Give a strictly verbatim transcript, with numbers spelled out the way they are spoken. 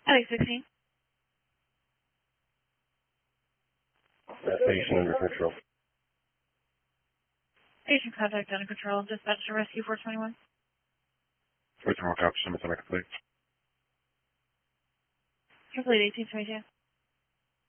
Alex sixteen. That patient under control. Patient contact under control. Dispatch to rescue four twenty-one. four twenty-one, copy, summons on a complete. Complete eighteen twenty-two.